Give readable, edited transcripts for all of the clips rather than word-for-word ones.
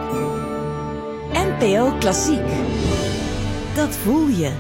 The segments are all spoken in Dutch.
NPO Klassiek. Dat voel je.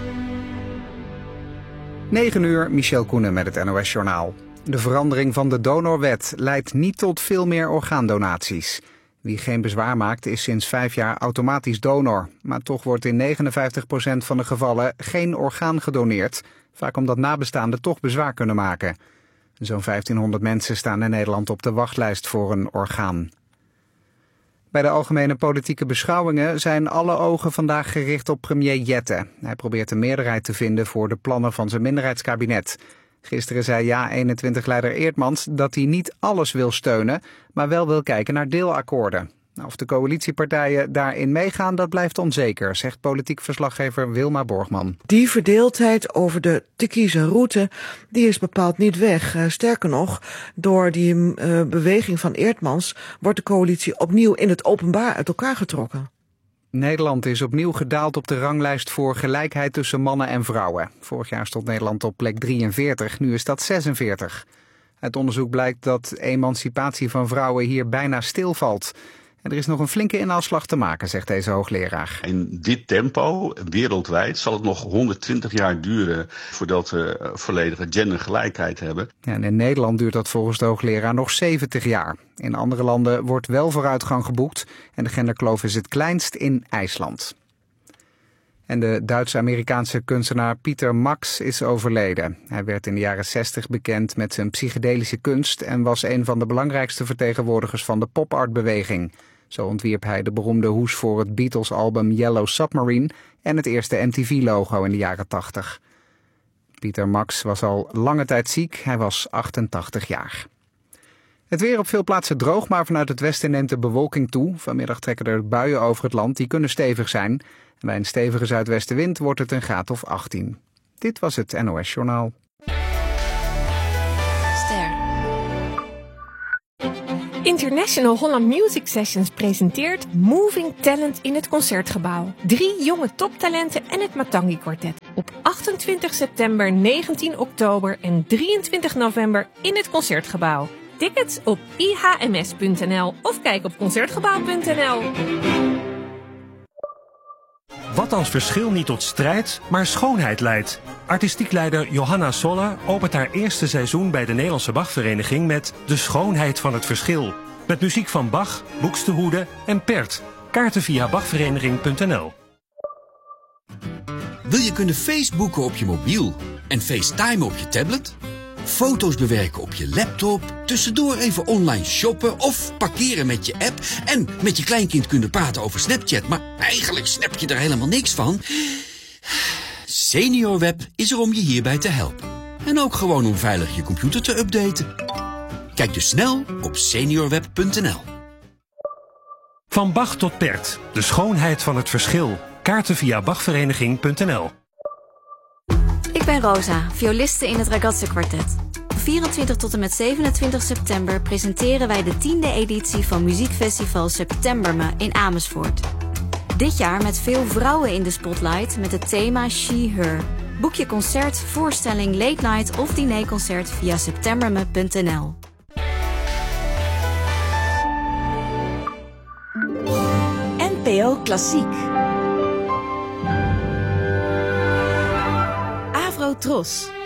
9 uur, Michel Koenen met het NOS-journaal. De verandering van de donorwet leidt niet tot veel meer orgaandonaties. Wie geen bezwaar maakt is sinds 5 jaar automatisch donor. Maar toch wordt in 59% van de gevallen geen orgaan gedoneerd. Vaak omdat nabestaanden toch bezwaar kunnen maken. Zo'n 1500 mensen staan in Nederland op de wachtlijst voor een orgaan. Bij de algemene politieke beschouwingen zijn alle ogen vandaag gericht op premier Jette. Hij probeert een meerderheid te vinden voor de plannen van zijn minderheidskabinet. Gisteren zei JA21-leider Eertmans dat hij niet alles wil steunen, maar wel wil kijken naar deelakkoorden. Of de coalitiepartijen daarin meegaan, dat blijft onzeker, zegt politiek verslaggever Wilma Borgman. Die verdeeldheid over de te kiezen route, die is bepaald niet weg. Sterker nog, door die beweging van Eertmans wordt de coalitie opnieuw in het openbaar uit elkaar getrokken. Nederland is opnieuw gedaald op de ranglijst voor gelijkheid tussen mannen en vrouwen. Vorig jaar stond Nederland op plek 43, nu is dat 46. Uit onderzoek blijkt dat emancipatie van vrouwen hier bijna stilvalt. En er is nog een flinke inhaalslag te maken, zegt deze hoogleraar. In dit tempo, wereldwijd, zal het nog 120 jaar duren voordat we volledige gendergelijkheid hebben. Ja, en in Nederland duurt dat volgens de hoogleraar nog 70 jaar. In andere landen wordt wel vooruitgang geboekt en de genderkloof is het kleinst in IJsland. En de Duits-Amerikaanse kunstenaar Pieter Max is overleden. Hij werd in de jaren 60 bekend met zijn psychedelische kunst en was een van de belangrijkste vertegenwoordigers van de pop-art-beweging. Zo ontwierp hij de beroemde hoes voor het Beatles-album Yellow Submarine en het eerste MTV-logo in de jaren 80. Pieter Max was al lange tijd ziek, hij was 88 jaar. Het weer op veel plaatsen droog, maar vanuit het westen neemt de bewolking toe. Vanmiddag trekken er buien over het land, die kunnen stevig zijn. En bij een stevige zuidwestenwind wordt het een graad of 18. Dit was het NOS Journaal. Ster. International Holland Music Sessions presenteert Moving Talent in het Concertgebouw. 3 jonge toptalenten en het Matangi Quartet. Op 28 september, 19 oktober en 23 november in het Concertgebouw. Tickets op ihms.nl of kijk op concertgebouw.nl. Wat als verschil niet tot strijd, maar schoonheid leidt. Artistiek leider Johanna Soller opent haar eerste seizoen bij de Nederlandse Bachvereniging met De Schoonheid van het Verschil. Met muziek van Bach, Buxtehude en Pert. Kaarten via bachvereniging.nl. Wil je kunnen Facebooken op je mobiel en FaceTime op je tablet? Foto's bewerken op je laptop, tussendoor even online shoppen of parkeren met je app en met je kleinkind kunnen praten over Snapchat, maar eigenlijk snap je er helemaal niks van? SeniorWeb is er om je hierbij te helpen. En ook gewoon om veilig je computer te updaten. Kijk dus snel op seniorweb.nl. Van Bach tot Pert, de schoonheid van het verschil. Kaarten via bachvereniging.nl. Ik ben Rosa, violiste in het Ragazze Quartet. Van 24 tot en met 27 september presenteren wij de 10e editie van muziekfestival Septemberme in Amersfoort. Dit jaar met veel vrouwen in de spotlight met het thema She-Her. Boek je concert, voorstelling, late night of dinerconcert via septemberme.nl. NPO Klassiek. Avro Tros.